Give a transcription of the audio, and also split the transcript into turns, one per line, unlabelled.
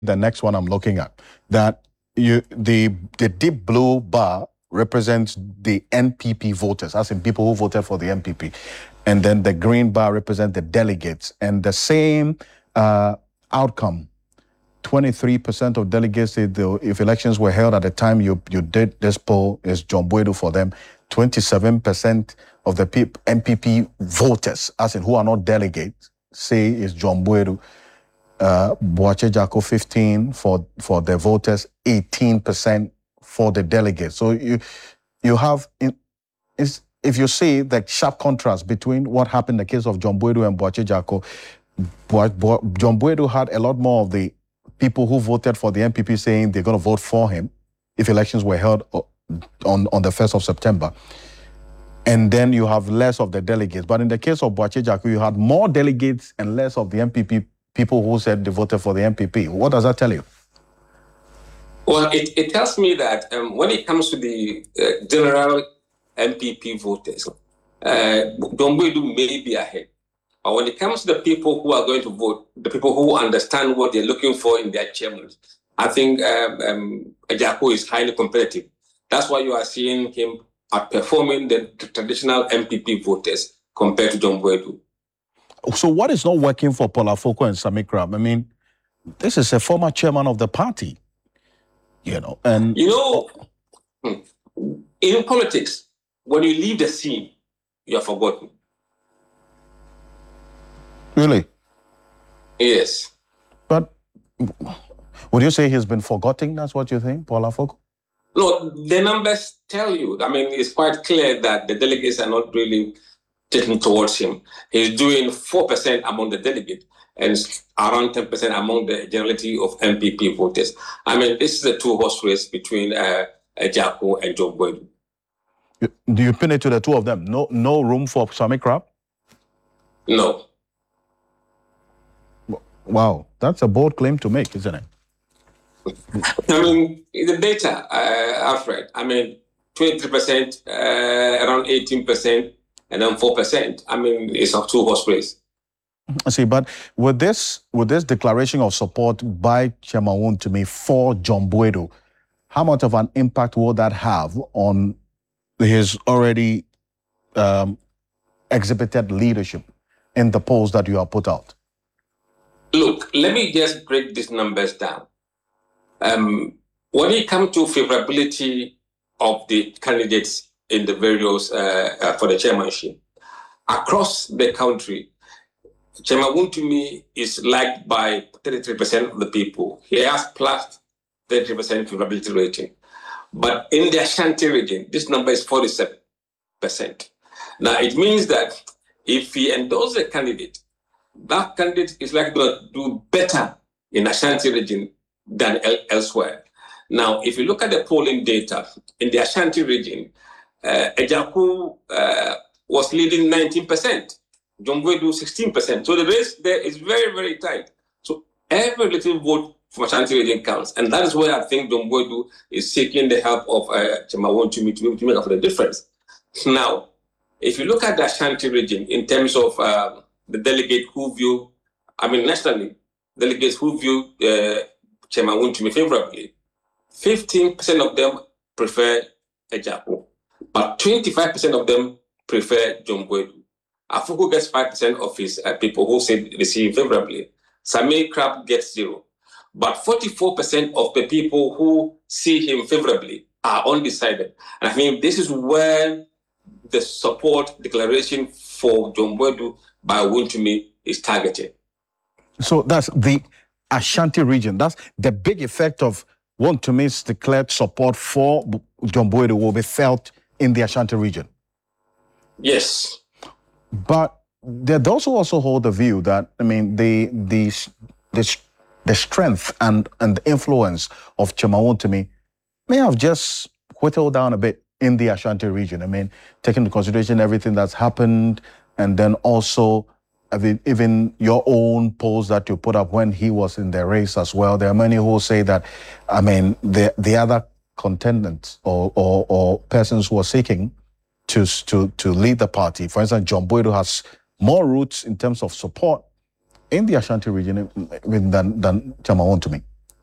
the next one I'm looking at, that the deep blue bar represents the NPP voters, as in people who voted for the NPP. And then the green bar represents the delegates. And the same outcome, 23% of delegates, if elections were held at the time you did this poll, is John Boadu for them. 27% of the NPP voters, as in who are not delegates, say is John Boadu. Boakye Jarko 15 for the voters, 18% for the delegates. So you have, if you see the sharp contrast between what happened in the case of John Boadu and Boakye Jarko, John Boadu had a lot more of the people who voted for the NPP saying they're going to vote for him if elections were held on the 1st of September. And then you have less of the delegates. But in the case of Boakye Jarko, you had more delegates and less of the NPP people who said they voted for the NPP. What does that tell you?
Well, it tells me that when it comes to the general NPP voters, John Boadu may be ahead. But when it comes to the people who are going to vote, the people who understand what they're looking for in their chairman, I think Jarko is highly competitive. That's why you are seeing him outperforming the traditional NPP voters compared to John Boadu.
So what is not working for Paul Afoko and Sammy Crab? I mean, this is a former chairman of the party, and...
in politics, when you leave the scene, you are forgotten.
Really?
Yes.
But would you say he's been forgotten? That's what you think, Paul Afoko?
No, the numbers tell you. I mean, it's quite clear that the delegates are not really taking towards him. He's doing 4% among the delegates and around 10% among the generality of NPP voters. I mean, this is a two-horse race between Jarko and John Boadu.
Do you pin it to the two of them? No room for Sammy Crab?
No.
Wow, that's a bold claim to make, isn't it?
I mean, the data, Alfred, I mean, 23%, around 18%, and then 4%. I mean, it's a two-horse race.
I see, but with this declaration of support by Chairman Wontumi for John Boadu, how much of an impact will that have on his already exhibited leadership in the polls that you have put out?
Look, let me just break these numbers down. When it comes to favorability of the candidates in the various for the chairmanship, across the country, Chairman Wontumi is liked by 33% of the people. He has plus 33% favorability rating. But in the Ashanti region, this number is 47%. Now, it means that if he endorses a candidate, that candidate is likely to do better in Ashanti region than elsewhere. Now, if you look at the polling data in the Ashanti region, Jarko was leading 19%, John Boadu 16%. So the race there is very, very tight. So every little vote from Ashanti region counts. And that is where I think John Boadu is seeking the help of Chairman Wontumi to make up for the difference. Now, if you look at the Ashanti region in terms of the delegate who view, nationally, delegates who view Chairman Wontumi favorably, 15% of them prefer Jarko, but 25% of them prefer John Boadu. Afoko gets 5% of his people who say they see him favorably. Sammy Crab gets 0. But 44% of the people who see him favorably are undecided. And I think this is where the support declaration for John Boadu by Wontumi is targeted.
So that's the Ashanti region. That's the big effect of Wontumi's declared support for John Boadu will be felt in the Ashanti region.
Yes.
But those who also hold the view that, the strength and the influence of Chairman Wontumi may have just whittled down a bit in the Ashanti region. Taking into consideration everything that's happened, and then also even your own polls that you put up when he was in the race as well. There are many who say that, the other contendants or persons who are seeking to lead the party, for instance, John Boadu has more roots in terms of support in the Ashanti region than Chairman Wontumi.